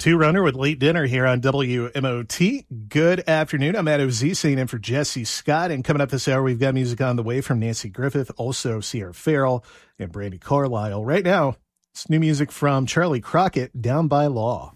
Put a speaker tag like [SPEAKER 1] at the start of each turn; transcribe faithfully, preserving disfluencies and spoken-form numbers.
[SPEAKER 1] Two Runner with Late Dinner here on W M O T. Good afternoon. I'm Matt O Z, sitting in for Jesse Scott. And coming up this hour, we've got music on the way from Nancy Griffith, also Sierra Farrell and Brandi Carlile. Right now, it's new music from Charlie Crockett, Down by Law.